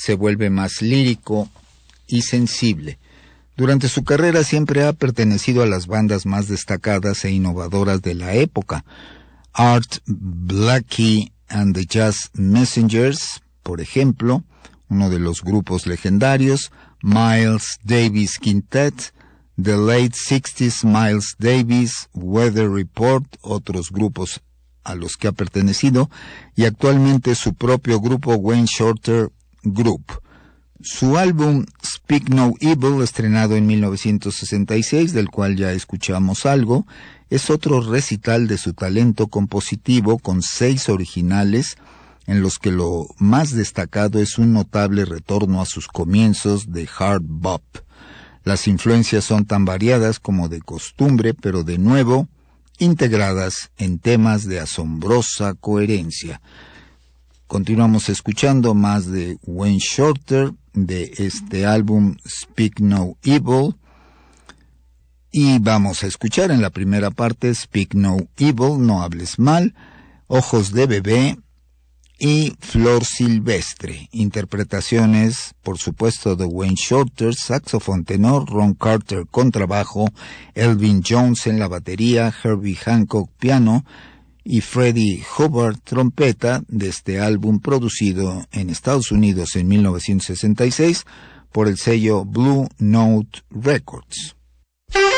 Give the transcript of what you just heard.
se vuelve más lírico y sensible. Durante su carrera siempre ha pertenecido a las bandas más destacadas e innovadoras de la época. Art Blakey and the Jazz Messengers, por ejemplo, uno de los grupos legendarios, Miles Davis Quintet, The Late 60s Miles Davis, Weather Report, otros grupos a los que ha pertenecido, y actualmente su propio grupo Wayne Shorter Group. Su álbum Speak No Evil, estrenado en 1966, del cual ya escuchamos algo, es otro recital de su talento compositivo con 6 originales, en los que lo más destacado es un notable retorno a sus comienzos de hard bop. Las influencias son tan variadas como de costumbre, pero de nuevo integradas en temas de asombrosa coherencia. Continuamos escuchando más de Wayne Shorter, de este álbum Speak No Evil, y vamos a escuchar en la primera parte Speak No Evil, No Hables Mal, Ojos de Bebé y Flor Silvestre. Interpretaciones, por supuesto, de Wayne Shorter, saxofón tenor, Ron Carter contrabajo, Elvin Jones en la batería, Herbie Hancock piano y Freddie Hubbard trompeta, de este álbum producido en Estados Unidos en 1966 por el sello Blue Note Records.